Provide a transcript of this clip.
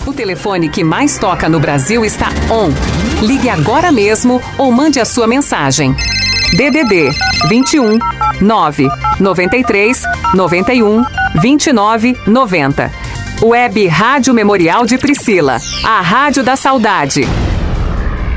O telefone que mais toca no Brasil está on. Ligue agora mesmo ou mande a sua mensagem. DDD 21 9 93 91 29 90. Web Rádio Memorial de Priscila, a Rádio da Saudade.